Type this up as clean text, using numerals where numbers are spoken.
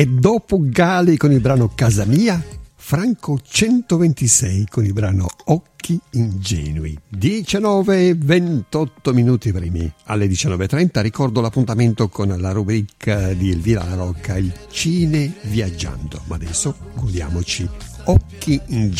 E dopo Gali con il brano Casa Mia, Franco 126 con il brano Occhi Ingenui. 19:28 primi alle 19:30. Ricordo l'appuntamento con la rubrica di Elvira La Rocca, il Cine Viaggiando. Ma adesso godiamoci Occhi Ingenui.